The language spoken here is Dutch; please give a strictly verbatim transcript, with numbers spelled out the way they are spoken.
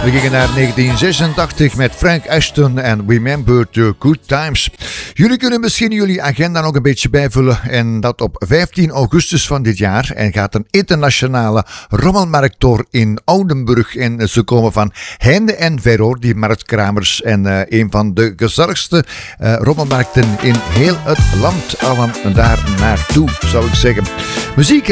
We gingen naar negentien zesentachtig met Frank Ashton en Remember the Good Times. Jullie kunnen misschien jullie agenda nog een beetje bijvullen en dat op vijftien augustus van dit jaar en gaat een internationale rommelmarkt door in Oudenburg en ze komen van heinde en verre, die marktkramers en uh, een van de gezelligste uh, rommelmarkten in heel het land. Allen daar naartoe, zou ik zeggen. Muziek